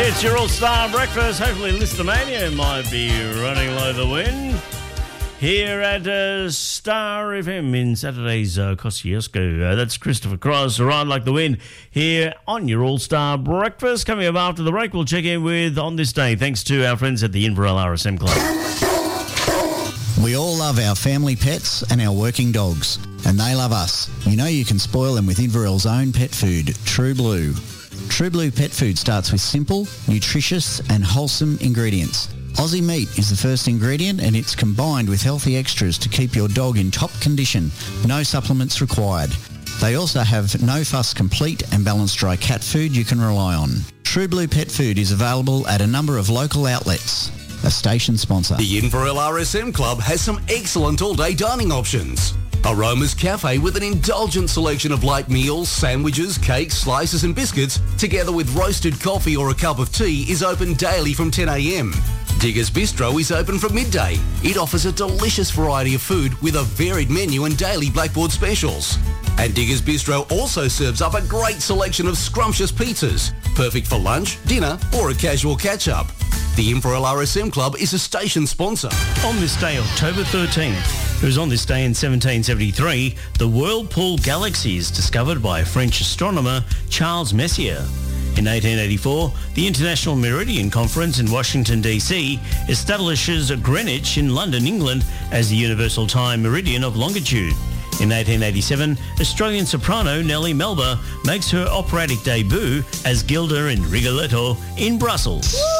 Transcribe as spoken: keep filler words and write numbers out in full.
It's your All-Star Breakfast. Hopefully Listomania might be running low the wind. Here at uh, Star F M in Saturday's uh, Kosciuszko. Uh, that's Christopher Cross, Ride Like the Wind, here on your All-Star Breakfast. Coming up after the break, we'll check in with On This Day, thanks to our friends at the Inverell R S M Club. We all love our family pets and our working dogs, and they love us. You know you can spoil them with Inverell's own pet food, True Blue. True Blue pet food starts with simple, nutritious and wholesome ingredients. Aussie meat is the first ingredient, and it's combined with healthy extras to keep your dog in top condition. No supplements required. They also have no fuss complete and balanced dry cat food you can rely on. True Blue pet food is available at a number of local outlets. A station sponsor. The Inverell R S M Club has some excellent all-day dining options. Aroma's Cafe with an indulgent selection of light meals, sandwiches, cakes, slices and biscuits, together with roasted coffee or a cup of tea, is open daily from ten a m. Diggers Bistro is open from midday. It offers a delicious variety of food with a varied menu and daily Blackboard specials. And Diggers Bistro also serves up a great selection of scrumptious pizzas, perfect for lunch, dinner or a casual catch-up. The Inverell R S M Club is a station sponsor. On this day, October thirteenth, it was on this day in seventeen seventy-three, the Whirlpool Galaxy is discovered by French astronomer Charles Messier. In eighteen eighty-four, the International Meridian Conference in Washington, D C establishes Greenwich in London, England as the universal time meridian of longitude. In eighteen eighty-seven, Australian soprano Nellie Melba makes her operatic debut as Gilda in Rigoletto in Brussels.